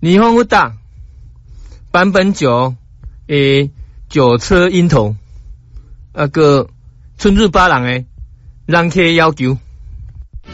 霓虹福大版本9酒车樱头，个春日八郎人客要求。